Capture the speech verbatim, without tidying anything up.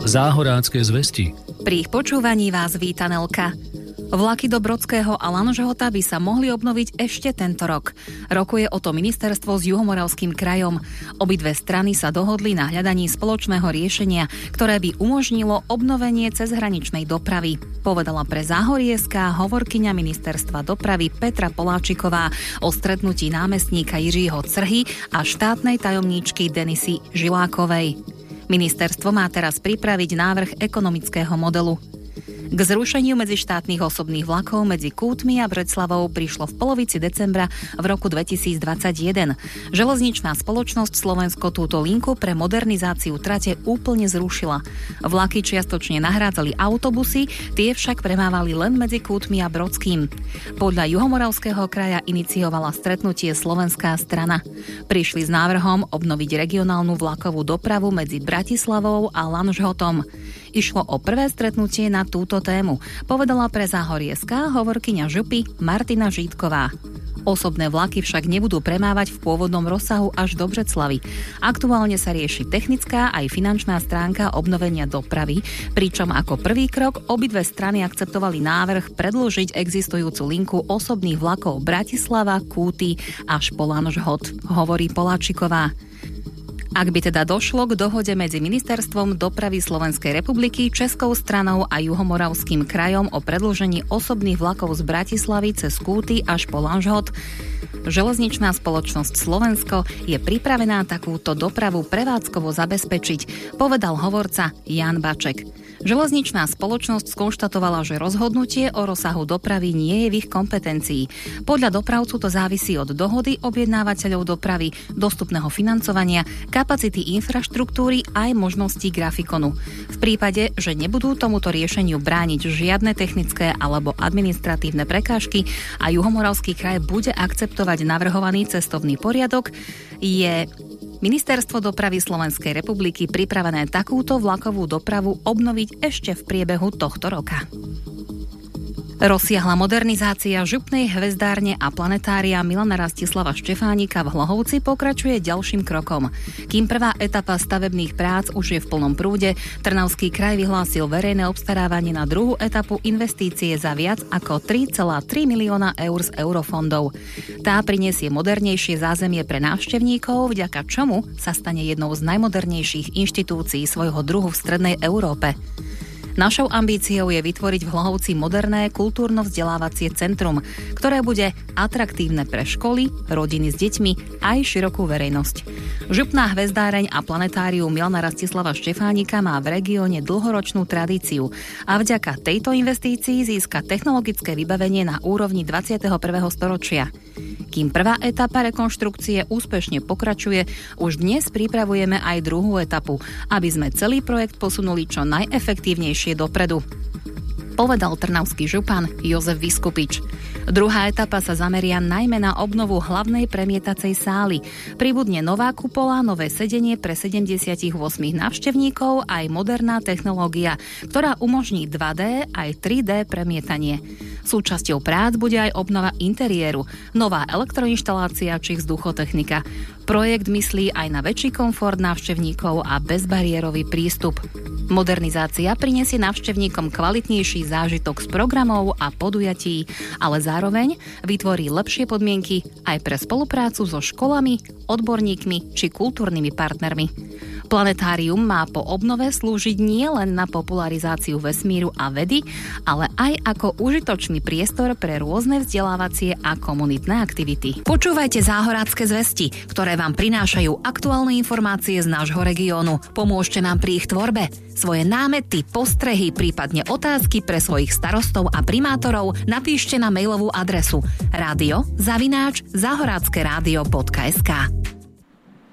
Záhorácké zvesti. Pri ich počúvaní vás víta Nelka. Vlaky do Brodského a Lanžhota by sa mohli obnoviť ešte tento rok. Rokuje o to ministerstvo s Juhomoravským krajom. Obidve strany sa dohodli na hľadaní spoločného riešenia, ktoré by umožnilo obnovenie cezhraničnej dopravy. Povedala pre Záhorie.sk hovorkyňa ministerstva dopravy Petra Poláčiková o stretnutí námestníka Jiřího Crhy a štátnej tajomníčky Denisy Žilákovej. Ministerstvo má teraz pripraviť návrh ekonomického modelu. K zrušeniu medzištátnych osobných vlakov medzi Kútmi a Breclavou prišlo v polovici decembra v roku dvetisícdvadsaťjeden. Železničná spoločnosť Slovensko túto linku pre modernizáciu trate úplne zrušila. Vlaky čiastočne nahrádzali autobusy, tie však premávali len medzi Kútmi a Brodským. Podľa Juhomoravského kraja iniciovala stretnutie slovenská strana. Prišli s návrhom obnoviť regionálnu vlakovú dopravu medzi Bratislavou a Lanžhotom. Išlo o prvé stretnutie na túto tému, povedala pre Záhorie.sk hovorkyňa župy Martina Žítková. Osobné vlaky však nebudú premávať v pôvodnom rozsahu až do Breclavy. Aktuálne sa rieši technická aj finančná stránka obnovenia dopravy, pričom ako prvý krok obidve strany akceptovali návrh predĺžiť existujúcu linku osobných vlakov Bratislava, Kúty až po Lanžhot, hovorí Poláčiková. Ak by teda došlo k dohode medzi Ministerstvom dopravy Slovenskej republiky, Českou stranou a Juhomoravským krajom o predĺžení osobných vlakov z Bratislavy cez Kúty až po Lanžhot, Železničná spoločnosť Slovensko je pripravená takúto dopravu prevádzkovo zabezpečiť, povedal hovorca Jan Baček. Železničná spoločnosť skonštatovala, že rozhodnutie o rozsahu dopravy nie je v ich kompetencii. Podľa dopravcu to závisí od dohody objednávateľov dopravy, dostupného financovania, kapacity infraštruktúry aj možností grafikonu. V prípade, že nebudú tomuto riešeniu brániť žiadne technické alebo administratívne prekážky a Juhomoravský kraj bude akceptovať navrhovaný cestovný poriadok, je Ministerstvo dopravy Slovenskej republiky pripravené takúto vlakovú dopravu obnoviť ešte v priebehu tohto roka. Rozsiahla modernizácia župnej hvezdárne a planetária Milana Rastislava Štefánika v Hlohovci pokračuje ďalším krokom. Kým prvá etapa stavebných prác už je v plnom prúde, Trnavský kraj vyhlásil verejné obstarávanie na druhú etapu investície za viac ako tri celé tri milióna eur z eurofondov. Tá prinesie modernejšie zázemie pre návštevníkov, vďaka čomu sa stane jednou z najmodernejších inštitúcií svojho druhu v strednej Európe. Našou ambíciou je vytvoriť v Hlohovci moderné kultúrno-vzdelávacie centrum, ktoré bude atraktívne pre školy, rodiny s deťmi aj širokú verejnosť. Župná hvezdáreň a planetárium Milana Rastislava Štefánika má v regióne dlhoročnú tradíciu a vďaka tejto investícii získa technologické vybavenie na úrovni dvadsiateho prvého storočia. Kým prvá etapa rekonštrukcie úspešne pokračuje, už dnes pripravujeme aj druhú etapu, aby sme celý projekt posunuli čo najefektívnejšie dopredu, povedal trnavský župan Jozef Vyskupič. Druhá etapa sa zameria najmä na obnovu hlavnej premietacej sály. Pribudne nová kupola, nové sedenie pre sedemdesiatosem návštevníkov aj moderná technológia, ktorá umožní dva dé aj tri dé premietanie. Súčasťou prác bude aj obnova interiéru, nová elektroinštalácia či vzduchotechnika. Projekt myslí aj na väčší komfort návštevníkov a bezbariérový prístup. Modernizácia prinesie návštevníkom kvalitnejší zážitok z programov a podujatí, ale zároveň vytvorí lepšie podmienky aj pre spoluprácu so školami, odborníkmi či kultúrnymi partnermi. Planetárium má po obnove slúžiť nie len na popularizáciu vesmíru a vedy, ale aj ako užitočný priestor pre rôzne vzdelávacie a komunitné aktivity. Počúvajte Záhorácké zvesti, ktoré vám prinášajú aktuálne informácie z nášho regiónu. Pomôžte nám pri ich tvorbe. Svoje námety, postrehy, prípadne otázky pre svojich starostov a primátorov napíšte na mailovú adresu rádio zavináč záhoráckerádio bodka es ká.